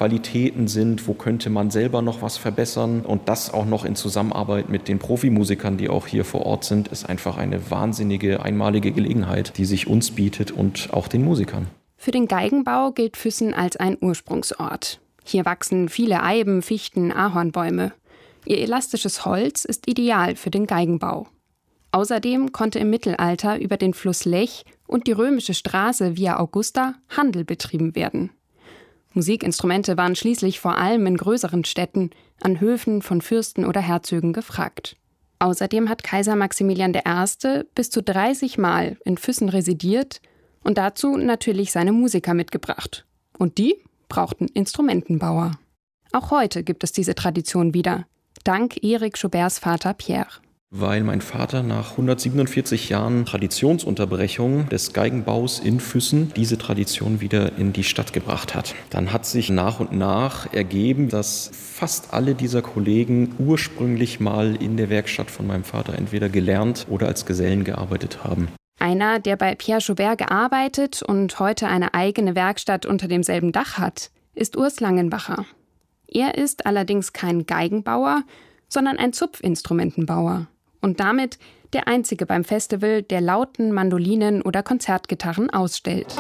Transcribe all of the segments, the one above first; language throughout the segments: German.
Qualitäten sind, wo könnte man selber noch was verbessern. Und das auch noch in Zusammenarbeit mit den Profimusikern, die auch hier vor Ort sind, ist einfach eine wahnsinnige, einmalige Gelegenheit, die sich uns bietet und auch den Musikern. Für den Geigenbau gilt Füssen als ein Ursprungsort. Hier wachsen viele Eiben, Fichten, Ahornbäume. Ihr elastisches Holz ist ideal für den Geigenbau. Außerdem konnte im Mittelalter über den Fluss Lech und die römische Straße Via Augusta Handel betrieben werden. Musikinstrumente waren schließlich vor allem in größeren Städten, an Höfen von Fürsten oder Herzögen gefragt. Außerdem hat Kaiser Maximilian I. bis zu 30 Mal in Füssen residiert und dazu natürlich seine Musiker mitgebracht. Und die brauchten Instrumentenbauer. Auch heute gibt es diese Tradition wieder, dank Erik Schauberts Vater Pierre. Weil mein Vater nach 147 Jahren Traditionsunterbrechung des Geigenbaus in Füssen diese Tradition wieder in die Stadt gebracht hat. Dann hat sich nach und nach ergeben, dass fast alle dieser Kollegen ursprünglich mal in der Werkstatt von meinem Vater entweder gelernt oder als Gesellen gearbeitet haben. Einer, der bei Pierre Schaubert gearbeitet und heute eine eigene Werkstatt unter demselben Dach hat, ist Urs Langenbacher. Er ist allerdings kein Geigenbauer, sondern ein Zupfinstrumentenbauer. Und damit der einzige beim Festival, der Lauten, Mandolinen oder Konzertgitarren ausstellt.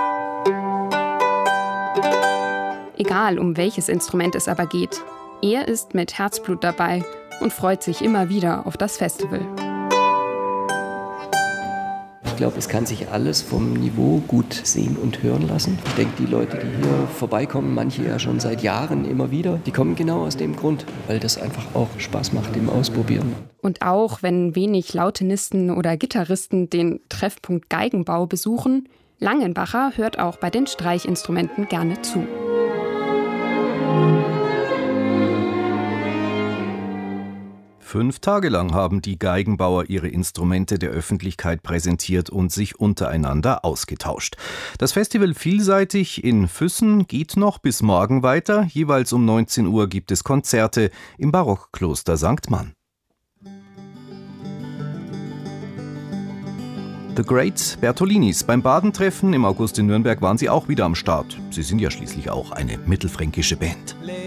Egal, um welches Instrument es aber geht. Er ist mit Herzblut dabei und freut sich immer wieder auf das Festival. Ich glaube, es kann sich alles vom Niveau gut sehen und hören lassen. Ich denke, die Leute, die hier vorbeikommen, manche ja schon seit Jahren immer wieder, die kommen genau aus dem Grund, weil das einfach auch Spaß macht im Ausprobieren. Und auch wenn wenig Lautenisten oder Gitarristen den Treffpunkt Geigenbau besuchen, Langenbacher hört auch bei den Streichinstrumenten gerne zu. 5 Tage lang haben die Geigenbauer ihre Instrumente der Öffentlichkeit präsentiert und sich untereinander ausgetauscht. Das Festival Vielseitig in Füssen geht noch bis morgen weiter. Jeweils um 19 Uhr gibt es Konzerte im Barockkloster St. Mann. The Great Bertolinis. Beim Badentreffen im August in Nürnberg waren sie auch wieder am Start. Sie sind ja schließlich auch eine mittelfränkische Band.